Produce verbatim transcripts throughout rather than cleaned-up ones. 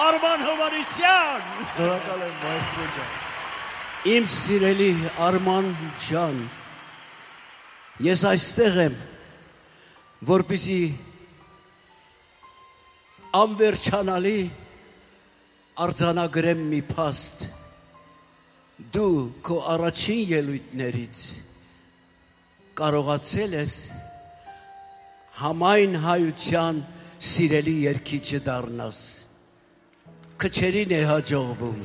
Արման Հովհաննիսյան։ Շնորհակալ եմ մայստրո ջան։ Իմ սիրելի Արման ջան, ես այստեղ եմ, որպեսզի անվերջանալի արձանագրեմ մի փաստ։ Դու քո առաջին ելույթներից կարողացել ես համայն հայության սիրելի երգիչը դառնաս։ Քչերին է հաջողվում։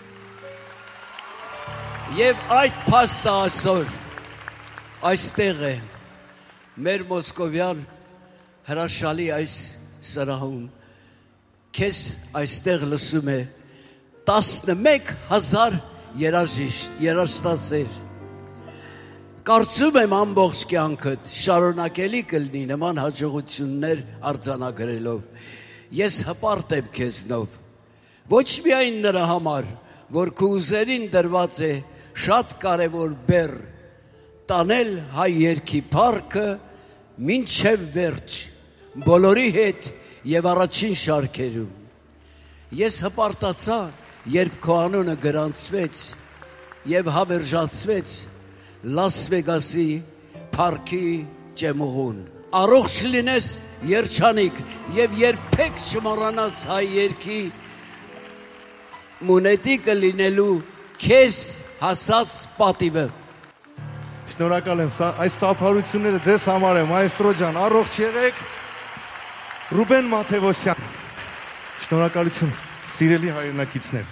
Եվ այդ փաստը այսօր այստեղ է մեր մոսկովյան հրաշալի այս սրահում քեզ այստեղ լսում է տասնմեկ հազար երաժիշտ, երաժշտասեր։ Կարծում եմ ամբողջ կյանքդ շարունակելի կլինի նման հաջողություններ արձանագրելով։ Ես հպարտ եմ քեզնով, ոչ միայն նրա համար, որ քո ուզերին դրված է շատ կարևոր բեռ, տանել հայ երգի փառքը մինչև վերջ, բոլորի հետ եւ առաջին շարքերում։ Ես հպարտացա, երբ քո անունը գրանցվեց եւ հավերժացվեց Լաս Վեգասի փառքի ճեմուղուն։ Առողջ լինես երջանիկ եւ երբեք չմոռանաս հայ երգի մունետիկը լինելու քեզ հասած պատիվը։ Շնորհակալ եմ, այս ծափարությունները ձեզ համար է, մայստրո ջան, առողջ եղեք։ Ռուբեն Մաթևոսյան։ Շնորհակալություն, սիրելի հայրենակիցներ։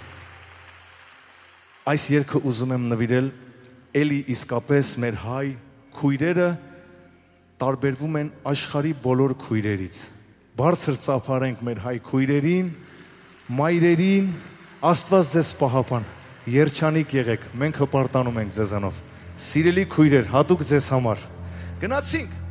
Այս երգը ուզում եմ նվիրել էլի իսկապես մեր հայ քույրերը տարբերվում են աշխարհի բոլոր քույրերից։ Բարձր ծափարենք մեր հայ քույրերին, մայրերին, Աստված ձեզ պահապան, երջանիկ եղեք, մենք հպարտանում ենք ձեզանով։ Սիրելի քույրեր, հատուկ ձեզ համար։ Գնացինք